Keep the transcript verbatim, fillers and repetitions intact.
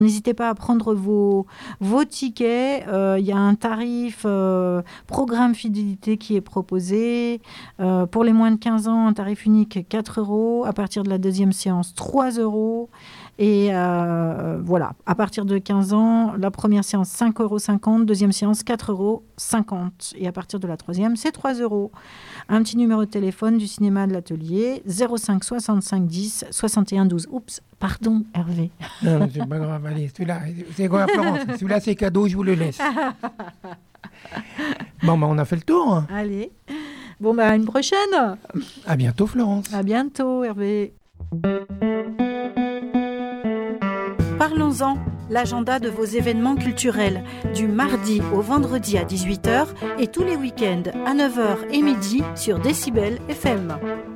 N'hésitez pas à prendre vos, vos tickets. Il euh, y a un tarif euh, programme fidélité qui est proposé. Euh, pour les moins de quinze ans, un tarif unique quatre euros. À partir de la deuxième séance, trois euros. Et euh, voilà, à partir de quinze ans, la première séance, cinq euros cinquante. Deuxième séance, quatre euros cinquante. Et à partir de la troisième, c'est trois euros. Un petit numéro de téléphone du cinéma de l'atelier, zéro cinq soixante-cinq dix soixante et un douze. Oups, pardon Hervé. Non, non, c'est pas grave, allez, celui-là, c'est quoi Florence? Celui-là, c'est cadeau, je vous le laisse. Bon, bah, on a fait le tour. Hein. Allez, bon, bah, à une prochaine. À bientôt, Florence. À bientôt, Hervé. Parlons-en, l'agenda de vos événements culturels, du mardi au vendredi à dix-huit heures et tous les week-ends à neuf heures et midi sur Décibel F M.